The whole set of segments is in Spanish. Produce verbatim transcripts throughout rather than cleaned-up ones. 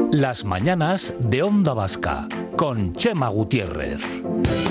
Las mañanas de Onda Vasca, con Chema Gutiérrez.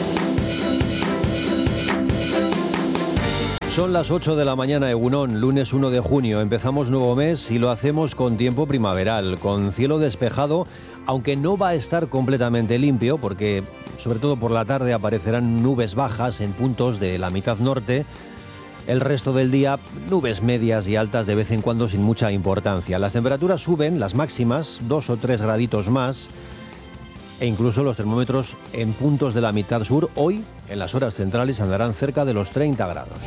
Son las ocho de la mañana, Egunon, lunes uno de junio. Empezamos nuevo mes y lo hacemos con tiempo primaveral, con cielo despejado, aunque no va a estar completamente limpio, porque sobre todo por la tarde aparecerán nubes bajas en puntos de la mitad norte. El resto del día, nubes medias y altas de vez en cuando sin mucha importancia. Las temperaturas suben, las máximas, dos o tres graditos más, e incluso los termómetros en puntos de la mitad sur, hoy, en las horas centrales, andarán cerca de los treinta grados.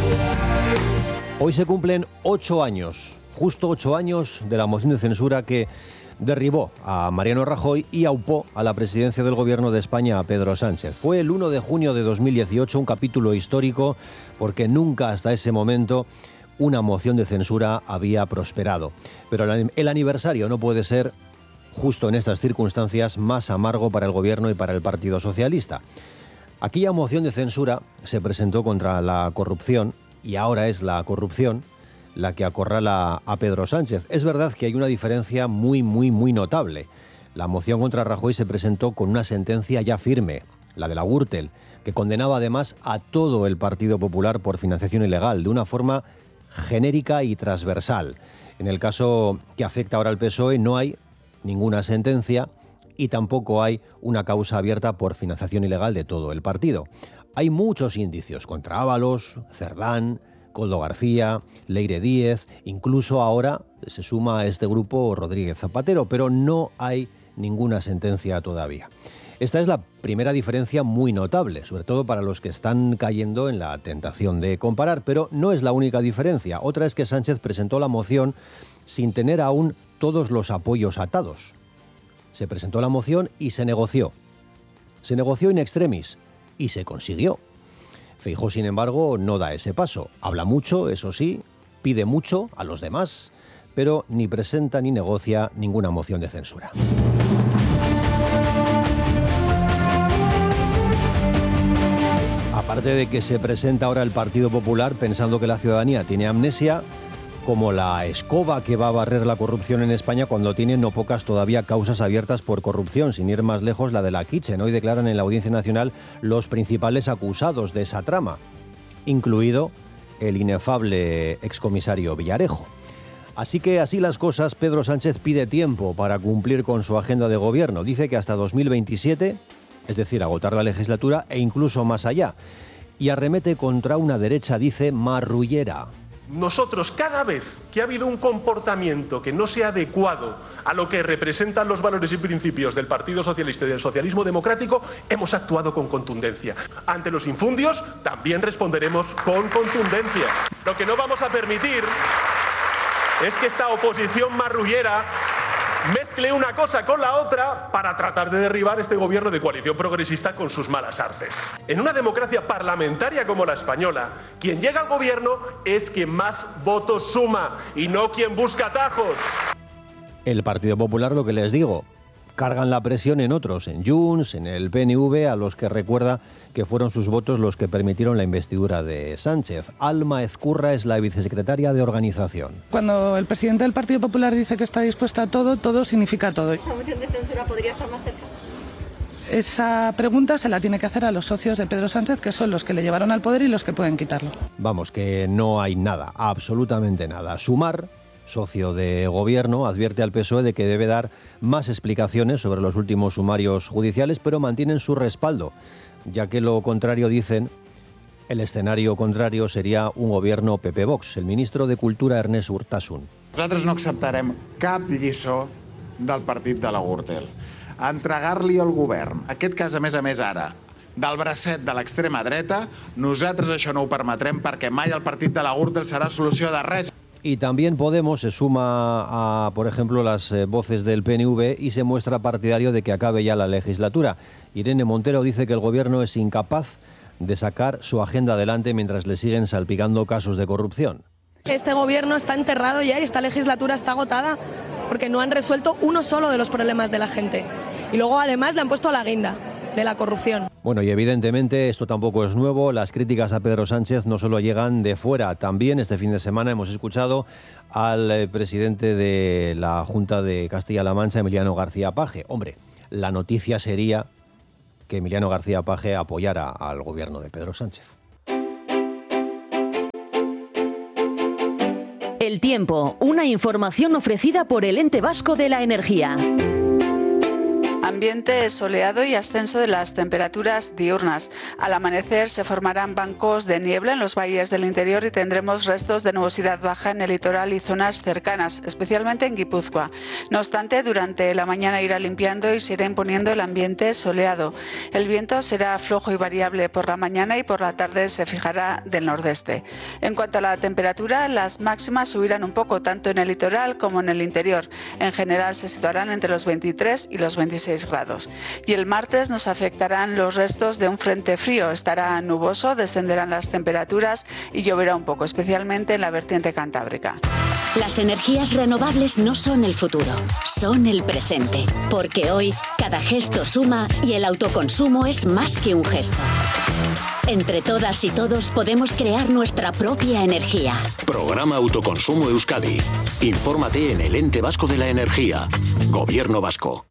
Hoy se cumplen ocho años, justo ocho años de la moción de censura que derribó a Mariano Rajoy y aupó a la presidencia del Gobierno de España a Pedro Sánchez. Fue el uno de junio de dos mil dieciocho, un capítulo histórico, porque nunca hasta ese momento una moción de censura había prosperado. Pero el aniversario no puede ser, justo en estas circunstancias, más amargo para el Gobierno y para el Partido Socialista. Aquella moción de censura se presentó contra la corrupción y ahora es la corrupción la que acorrala a Pedro Sánchez. Es verdad que hay una diferencia muy, muy, muy notable. La moción contra Rajoy se presentó con una sentencia ya firme, la de la Gürtel, que condenaba además a todo el Partido Popular por financiación ilegal, de una forma genérica y transversal. En el caso que afecta ahora al P S O E no hay ninguna sentencia y tampoco hay una causa abierta por financiación ilegal de todo el partido. Hay muchos indicios contra Ábalos, Cerdán, Koldo García, Leire Díez, incluso ahora se suma a este grupo Rodríguez Zapatero, pero no hay ninguna sentencia todavía. Esta es la primera diferencia muy notable, sobre todo para los que están cayendo en la tentación de comparar, pero no es la única diferencia. Otra es que Sánchez presentó la moción sin tener aún todos los apoyos atados. Se presentó la moción y se negoció. Se negoció in extremis y se consiguió. Feijóo, sin embargo, no da ese paso. Habla mucho, eso sí, pide mucho a los demás, pero ni presenta ni negocia ninguna moción de censura. Aparte de que se presenta ahora el Partido Popular pensando que la ciudadanía tiene amnesia, como la escoba que va a barrer la corrupción en España cuando tiene no pocas todavía causas abiertas por corrupción. Sin ir más lejos, la de la Kitchen. Hoy declaran en la Audiencia Nacional los principales acusados de esa trama, incluido el inefable excomisario Villarejo. Así que así las cosas, Pedro Sánchez pide tiempo para cumplir con su agenda de gobierno. Dice que hasta dos mil veintisiete, es decir, agotar la legislatura e incluso más allá. Y arremete contra una derecha, dice, marrullera. Nosotros, cada vez que ha habido un comportamiento que no sea adecuado a lo que representan los valores y principios del Partido Socialista y del socialismo democrático, hemos actuado con contundencia. Ante los infundios, también responderemos con contundencia. Lo que no vamos a permitir es que esta oposición marrullera mezcle una cosa con la otra para tratar de derribar este gobierno de coalición progresista con sus malas artes. En una democracia parlamentaria como la española, quien llega al gobierno es quien más votos suma y no quien busca atajos. El Partido Popular, lo que les digo, cargan la presión en otros, en Junts, en el P N V, a los que recuerda que fueron sus votos los que permitieron la investidura de Sánchez. Alma Ezcurra es la vicesecretaria de Organización. Cuando el presidente del Partido Popular dice que está dispuesta a todo, todo significa todo. ¿Esa moción de censura podría estar más cerca? Esa pregunta se la tiene que hacer a los socios de Pedro Sánchez, que son los que le llevaron al poder y los que pueden quitarlo. Vamos, que no hay nada, absolutamente nada. Sumar, socio de gobierno, advierte al P S O E de que debe dar más explicaciones sobre los últimos sumarios judiciales, pero mantienen su respaldo, ya que lo contrario, dicen, el escenario contrario sería un gobierno P P-Vox. El ministro de Cultura, Ernest Urtasun. Nosaltres no acceptarem cap lliçó del partit de la Gürtel. Entregar-li al govern, aquest cas a més a més ara, del bracet de l'extrema dreta, nosaltres això no ho permetrem perquè mai el partit de la Gürtel serà solució de res. Y también Podemos se suma a, por ejemplo, las eh, voces del P N V y se muestra partidario de que acabe ya la legislatura. Irene Montero dice que el gobierno es incapaz de sacar su agenda adelante mientras le siguen salpicando casos de corrupción. Este gobierno está enterrado ya y esta legislatura está agotada porque no han resuelto uno solo de los problemas de la gente. Y luego además le han puesto la guinda. de la corrupción. Bueno, y evidentemente esto tampoco es nuevo. Las críticas a Pedro Sánchez no solo llegan de fuera. También este fin de semana hemos escuchado al eh, presidente de la Junta de Castilla-La Mancha, Emiliano García Paje. Hombre, la noticia sería que Emiliano García Paje apoyara al gobierno de Pedro Sánchez. El tiempo, una información ofrecida por el Ente Vasco de la Energía. Ambiente soleado y ascenso de las temperaturas diurnas. Al amanecer se formarán bancos de niebla en los valles del interior y tendremos restos de nubosidad baja en el litoral y zonas cercanas, especialmente en Guipúzcoa. No obstante, durante la mañana irá limpiando y se irá imponiendo el ambiente soleado. El viento será flojo y variable por la mañana y por la tarde se fijará del nordeste. En cuanto a la temperatura, las máximas subirán un poco tanto en el litoral como en el interior. En general se situarán entre los veintitrés y los veintiséis grados. Y el martes nos afectarán los restos de un frente frío. Estará nuboso, descenderán las temperaturas y lloverá un poco, especialmente en la vertiente cantábrica. Las energías renovables no son el futuro, son el presente. Porque hoy cada gesto suma y el autoconsumo es más que un gesto. Entre todas y todos podemos crear nuestra propia energía. Programa Autoconsumo Euskadi. Infórmate en el Ente Vasco de la Energía. Gobierno Vasco.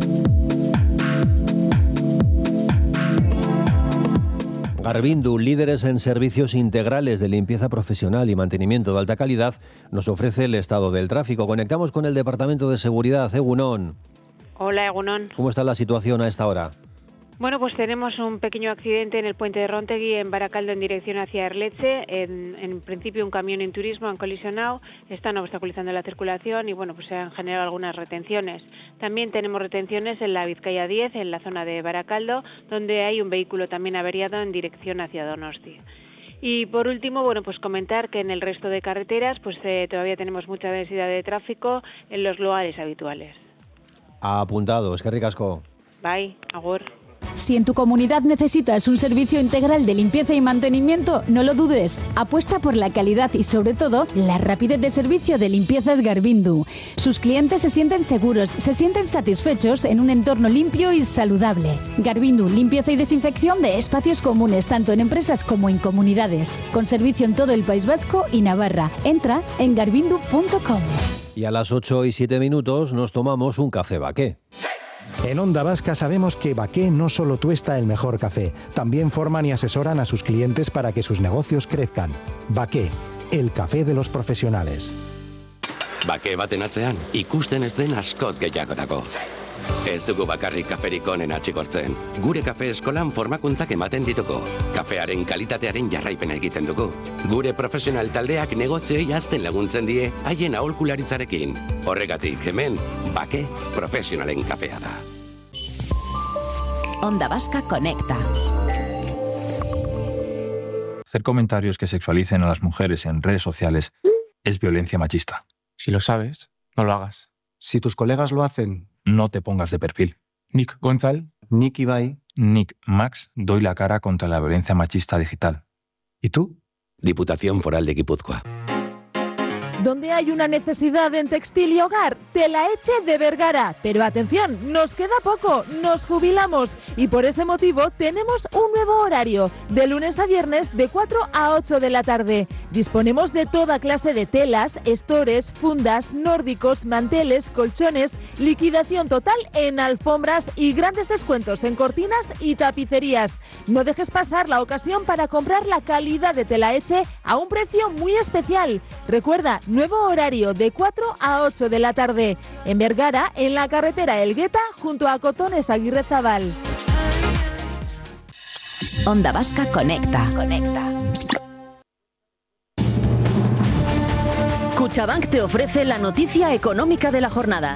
Garvindu, líderes en servicios integrales de limpieza profesional y mantenimiento de alta calidad, nos ofrece el estado del tráfico. Conectamos con el Departamento de Seguridad. Egunon. Hola, Egunon. ¿Cómo está la situación a esta hora? Bueno, pues tenemos un pequeño accidente en el puente de Rontegui, en Baracaldo, en dirección hacia Erletxe. En, en principio, un camión en turismo han colisionado, están obstaculizando la circulación y, bueno, pues se han generado algunas retenciones. También tenemos retenciones en la Vizcaya diez, en la zona de Baracaldo, donde hay un vehículo también averiado en dirección hacia Donosti. Y por último, bueno, pues comentar que en el resto de carreteras, pues eh, todavía tenemos mucha densidad de tráfico en los lugares habituales. Apuntado, es que ricasco. Bye, agur. Si en tu comunidad necesitas un servicio integral de limpieza y mantenimiento, no lo dudes. Apuesta por la calidad y, sobre todo, la rapidez de servicio de Limpiezas Garvindu. Sus clientes se sienten seguros, se sienten satisfechos en un entorno limpio y saludable. Garvindu, limpieza y desinfección de espacios comunes, tanto en empresas como en comunidades. Con servicio en todo el País Vasco y Navarra. Entra en garvindu punto com. Y a las ocho y siete minutos nos tomamos un café Baqué. En Onda Vasca sabemos que Baqué no solo tuesta el mejor café, también forman y asesoran a sus clientes para que sus negocios crezcan. Baqué, el café de los profesionales. Baqué baten atzean, ikusten ez den askoz gehiagotako. Ez dugu bakarrik kaferik onena atxigortzen. Gure kafe eskolan formakuntzak ematen dituko. Kafearen kalitatearen jarraipena egiten dugu. Gure profesional taldeak negozioei hazten laguntzen die haien aholkularitzarekin. Horregatik hemen, Baqué profesionalen kafea da. Onda Vasca conecta. Hacer comentarios que sexualicen a las mujeres en redes sociales es violencia machista. Si lo sabes, no lo hagas. Si tus colegas lo hacen, no te pongas de perfil. Nick Gonzal. Nick Ibai. Nick Max, doy la cara contra la violencia machista digital. ¿Y tú? Diputación Foral de Guipúzcoa. Donde hay una necesidad en textil y hogar, Telaetxe de Vergara. Pero atención, nos queda poco, nos jubilamos y por ese motivo tenemos un nuevo horario, de lunes a viernes de cuatro a ocho de la tarde. Disponemos de toda clase de telas, estores, fundas, nórdicos, manteles, colchones, liquidación total en alfombras y grandes descuentos en cortinas y tapicerías. No dejes pasar la ocasión para comprar la calidad de Telaetxe a un precio muy especial. Recuerda, nuevo horario de cuatro a ocho de la tarde. En Vergara, en la carretera Elgueta, junto a Cotones Aguirrezabal. Onda Vasca conecta. Conecta. Cuchabank te ofrece la noticia económica de la jornada.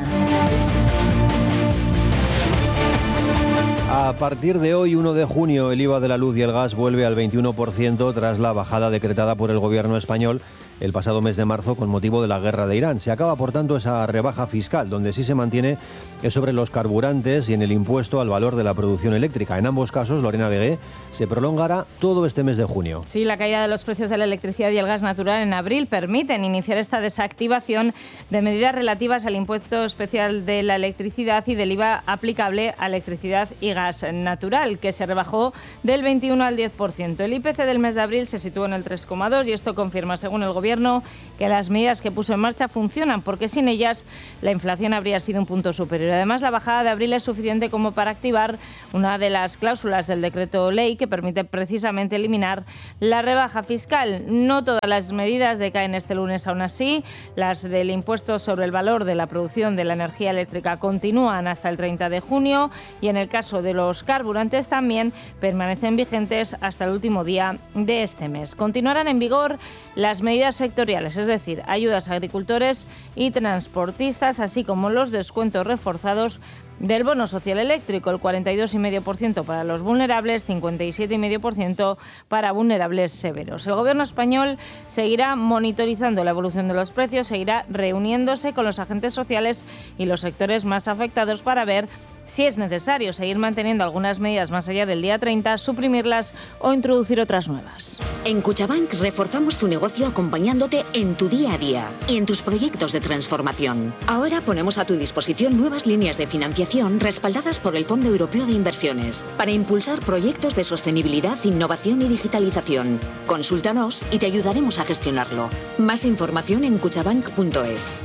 A partir de hoy, uno de junio, el I V A de la luz y el gas vuelve al veintiuno por ciento tras la bajada decretada por el gobierno español el pasado mes de marzo con motivo de la guerra de Irán. Se acaba, por tanto, esa rebaja fiscal. Donde sí se mantiene es sobre los carburantes y en el impuesto al valor de la producción eléctrica. En ambos casos, Lorena Vegué, se prolongará todo este mes de junio. Sí, la caída de los precios de la electricidad y el gas natural en abril permiten iniciar esta desactivación de medidas relativas al impuesto especial de la electricidad y del I V A aplicable a electricidad y gas natural, que se rebajó del veintiuno al diez por ciento. El I P C del mes de abril se situó en el tres coma dos y esto confirma, según el Gobierno, que las medidas que puso en marcha funcionan, porque sin ellas la inflación habría sido un punto superior. Además, la bajada de abril es suficiente como para activar una de las cláusulas del decreto ley que permite precisamente eliminar la rebaja fiscal. No todas las medidas decaen este lunes, aún así. Las del impuesto sobre el valor de la producción de la energía eléctrica continúan hasta el treinta de junio y en el caso de los carburantes también permanecen vigentes hasta el último día de este mes. Continuarán en vigor las medidas sectoriales, es decir, ayudas a agricultores y transportistas, así como los descuentos reforzados del bono social eléctrico, el cuarenta y dos coma cinco por ciento para los vulnerables, cincuenta y siete coma cinco por ciento para vulnerables severos. El Gobierno español seguirá monitorizando la evolución de los precios, seguirá reuniéndose con los agentes sociales y los sectores más afectados para ver si es necesario seguir manteniendo algunas medidas más allá del día treinta, suprimirlas o introducir otras nuevas. En Cuchabank reforzamos tu negocio acompañándote en tu día a día y en tus proyectos de transformación. Ahora ponemos a tu disposición nuevas líneas de financiación respaldadas por el Fondo Europeo de Inversiones para impulsar proyectos de sostenibilidad, innovación y digitalización. Consúltanos y te ayudaremos a gestionarlo. Más información en cuchabank punto es.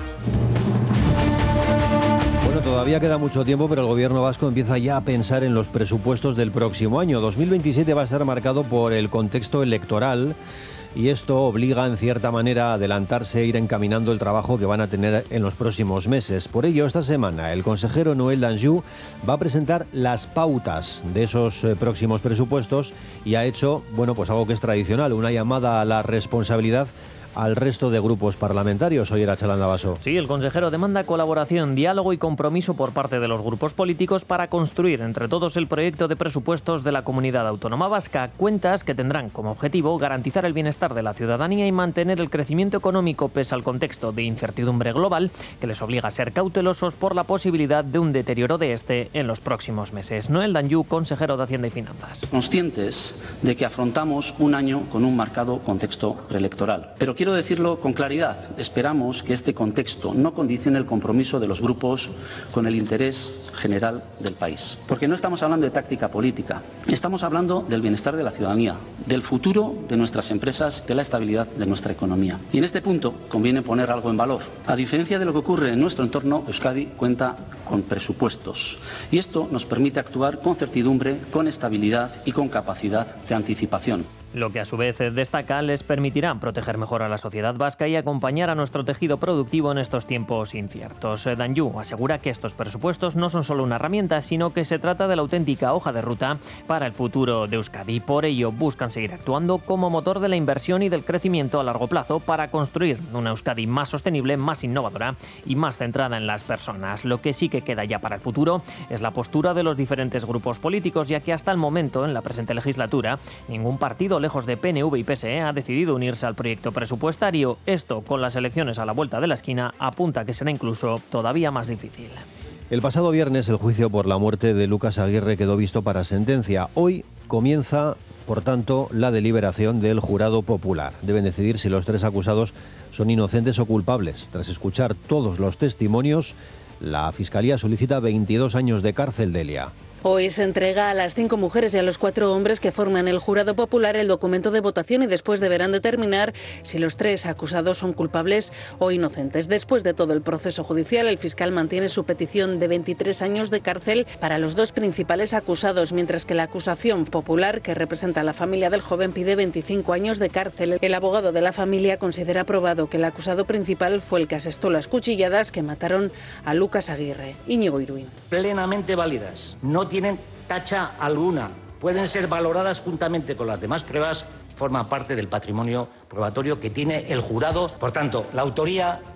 Bueno, todavía queda mucho tiempo, pero el Gobierno vasco empieza ya a pensar en los presupuestos del próximo año. dos mil veintisiete va a estar marcado por el contexto electoral y esto obliga, en cierta manera, a adelantarse e ir encaminando el trabajo que van a tener en los próximos meses. Por ello, esta semana, el consejero Noel Danjou va a presentar las pautas de esos eh, próximos presupuestos y ha hecho, bueno, pues algo que es tradicional, una llamada a la responsabilidad al resto de grupos parlamentarios. Hoy era Chalanda Baso. Sí, el consejero demanda colaboración, diálogo y compromiso por parte de los grupos políticos para construir entre todos el proyecto de presupuestos de la Comunidad Autónoma Vasca. Cuentas que tendrán como objetivo garantizar el bienestar de la ciudadanía y mantener el crecimiento económico pese al contexto de incertidumbre global que les obliga a ser cautelosos por la posibilidad de un deterioro de este en los próximos meses. Noel Danjou, consejero de Hacienda y Finanzas. Conscientes de que afrontamos un año con un marcado contexto preelectoral, pero quiero Quiero decirlo con claridad, esperamos que este contexto no condicione el compromiso de los grupos con el interés general del país. Porque no estamos hablando de táctica política, estamos hablando del bienestar de la ciudadanía, del futuro de nuestras empresas, de la estabilidad de nuestra economía. Y en este punto conviene poner algo en valor. A diferencia de lo que ocurre en nuestro entorno, Euskadi cuenta con presupuestos. Y esto nos permite actuar con certidumbre, con estabilidad y con capacidad de anticipación. Lo que a su vez destaca les permitirá proteger mejor a la sociedad vasca y acompañar a nuestro tejido productivo en estos tiempos inciertos. Danjou asegura que estos presupuestos no son solo una herramienta, sino que se trata de la auténtica hoja de ruta para el futuro de Euskadi. Por ello, buscan seguir actuando como motor de la inversión y del crecimiento a largo plazo para construir una Euskadi más sostenible, más innovadora y más centrada en las personas. Lo que sí que queda ya para el futuro es la postura de los diferentes grupos políticos, ya que hasta el momento, en la presente legislatura, ningún partido lejos de P N V y P S E ha decidido unirse al proyecto presupuestario. Esto, con las elecciones a la vuelta de la esquina, apunta que será incluso todavía más difícil. El pasado viernes el juicio por la muerte de Lucas Aguirre quedó visto para sentencia. Hoy comienza, por tanto, la deliberación del jurado popular. Deben decidir si los tres acusados son inocentes o culpables. Tras escuchar todos los testimonios, la Fiscalía solicita veintidós años de cárcel, Delia. Hoy se entrega a las cinco mujeres y a los cuatro hombres que forman el jurado popular el documento de votación y después deberán determinar si los tres acusados son culpables o inocentes. Después de todo el proceso judicial, el fiscal mantiene su petición de veintitrés años de cárcel para los dos principales acusados, mientras que la acusación popular, que representa a la familia del joven, pide veinticinco años de cárcel. El abogado de la familia considera probado que el acusado principal fue el que asestó las cuchilladas que mataron a Lucas Aguirre. Íñigo Iruín. Plenamente válidas. No tienen tacha alguna, pueden ser valoradas juntamente con las demás pruebas, forman parte del patrimonio probatorio que tiene el jurado. Por tanto, la autoría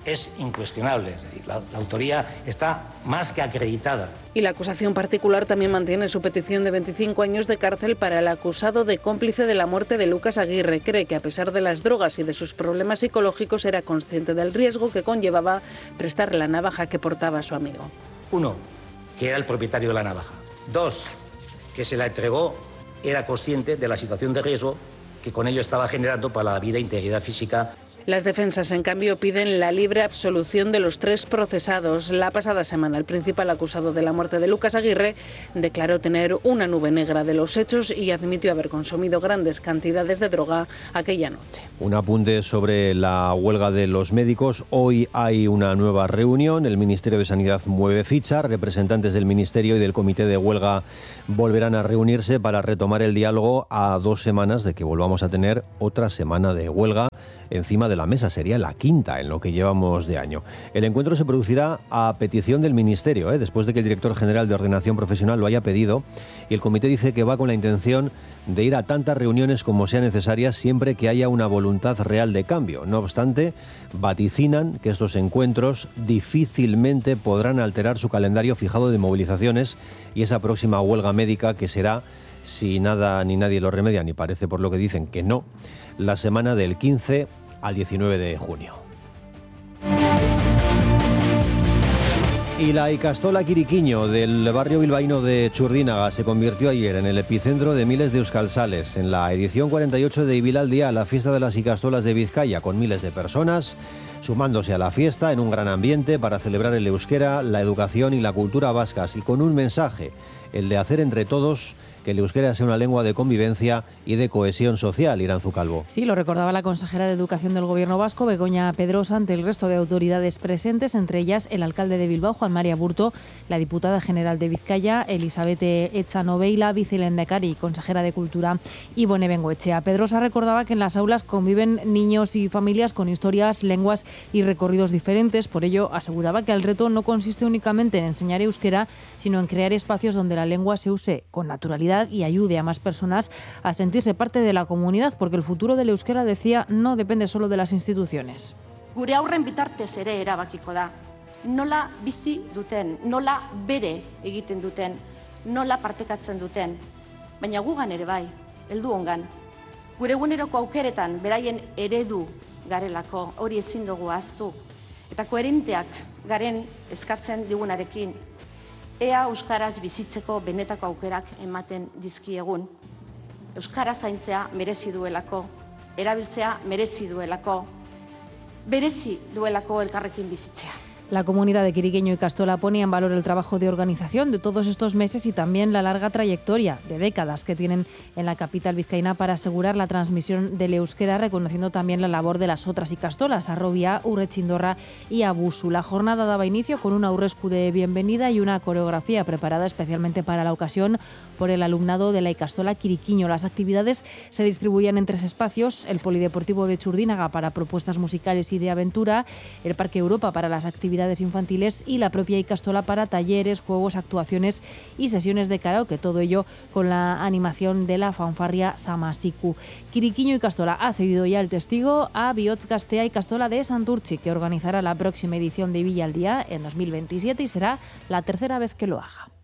es incuestionable, es decir, la, la autoría está más que acreditada. Y la acusación particular también mantiene su petición de veinticinco años de cárcel para el acusado de cómplice de la muerte de Lucas Aguirre. Cree que a pesar de las drogas y de sus problemas psicológicos era consciente del riesgo que conllevaba prestar la navaja que portaba a su amigo. Uno, que era el propietario de la navaja. Dos, que se la entregó, era consciente de la situación de riesgo que con ello estaba generando para la vida e integridad física. Las defensas, en cambio, piden la libre absolución de los tres procesados. La pasada semana, el principal acusado de la muerte de Lucas Aguirre declaró tener una nube negra de los hechos y admitió haber consumido grandes cantidades de droga aquella noche. Un apunte sobre la huelga de los médicos. Hoy hay una nueva reunión. El Ministerio de Sanidad mueve ficha. Representantes del Ministerio y del Comité de Huelga volverán a reunirse para retomar el diálogo a dos semanas de que volvamos a tener otra semana de huelga encima de la mesa. Sería la quinta en lo que llevamos de año. El encuentro se producirá a petición del Ministerio, ¿eh? después de que el director general de Ordenación Profesional lo haya pedido, y el comité dice que va con la intención de ir a tantas reuniones como sean necesarias siempre que haya una voluntad real de cambio. No obstante, vaticinan que estos encuentros difícilmente podrán alterar su calendario fijado de movilizaciones y esa próxima huelga médica que será, si nada ni nadie lo remedia, ni parece por lo que dicen que no, la semana del quince al diecinueve de junio. Y la ikastola Quiriquiño del barrio bilbaíno de Txurdínaga se convirtió ayer en el epicentro de miles de euskaltzales. En la edición cuarenta y ocho de Ibilaldia, la fiesta de las ikastolas de Vizcaya, con miles de personas sumándose a la fiesta en un gran ambiente para celebrar el euskera, la educación y la cultura vascas, y con un mensaje, el de hacer entre todos que el euskera sea una lengua de convivencia y de cohesión social. Iranzu Calvo. Sí, lo recordaba la consejera de Educación del Gobierno vasco, Begoña Pedrosa, ante el resto de autoridades presentes, entre ellas el alcalde de Bilbao, Juan María Burto, la diputada general de Vizcaya, Elizabeth Echanoveila, vicelehendakari y consejera de Cultura, Ibone Bengoechea. Pedrosa recordaba que en las aulas conviven niños y familias con historias, lenguas y recorridos diferentes. Por ello, aseguraba que el reto no consiste únicamente en enseñar euskera, sino en crear espacios donde la lengua se use con naturalidad y ayude a más personas a sentirse parte de la comunidad, porque el futuro del euskera, decía, no depende solo de las instituciones. Gure aurren bitartez ere erabakiko da. Nola bizi duten, nola bere egiten duten, nola partekatzen duten. Baina gugan ere bai, heldu ongan. Gure eguneroko aukeretan beraien eredu garelako, hori ezin dugu ahaztu. Eta koherenteak garen eskatzen digunarekin, ea euskaraz bizitzeko benetako aukerak ematen dizkiegun. Euskara zaintzea merezi duelako, erabiltzea merezi duelako, berezi duelako elkarrekin bizitzea. La comunidad de Quiriqueño y Castola ponía en valor el trabajo de organización de todos estos meses y también la larga trayectoria de décadas que tienen en la capital vizcaína para asegurar la transmisión del euskera, reconociendo también la labor de las otras ikastolas, Arrobia, Urrechindorra y Abusu. La jornada daba inicio con un aurrescu de bienvenida y una coreografía preparada especialmente para la ocasión por el alumnado de la ikastola Quiriquiño. Las actividades se distribuían en tres espacios: el Polideportivo de Txurdínaga para propuestas musicales y de aventura, el Parque Europa para las actividades infantiles y la propia ikastola para talleres, juegos, actuaciones y sesiones de karaoke, todo ello con la animación de la fanfarria Samasiku. Quiriquiño Ikastola ha cedido ya el testigo a Bihotz Gaztea Ikastola de Santurtzi, que organizará la próxima edición de Ibilaldia en dos mil veintisiete y será la tercera vez que lo haga.